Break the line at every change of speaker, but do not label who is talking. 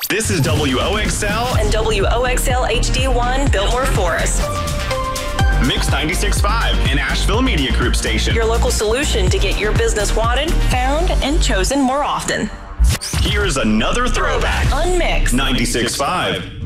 This is WOXL
and WOXL HD1 Biltmore Forest.
Mix 96.5, an Asheville Media Group station.
Your local solution to get your business wanted, found, and chosen more often.
Here's another throwback.
Unmixed
96.5.